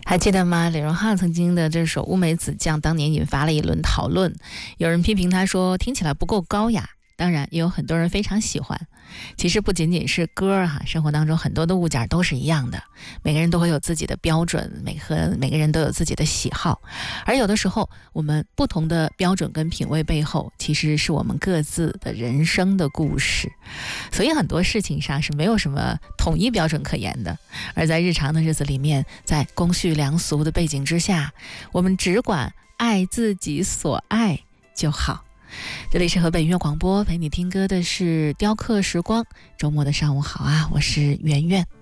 还记得吗？李荣浩曾经的这首《乌梅子酱》当年引发了一轮讨论，有人批评他说听起来不够高雅，当然也有很多人非常喜欢。其实不仅仅是歌生活当中很多的物件都是一样的，每个人都会有自己的标准，每个人都有自己的喜好，而有的时候我们不同的标准跟品味背后，其实是我们各自的人生的故事。所以很多事情上是没有什么统一标准可言的，而在日常的日子里面，在公序良俗的背景之下，我们只管爱自己所爱就好。这里是河北音乐广播，陪你听歌的是雕刻时光。周末的上午好啊，我是圆圆。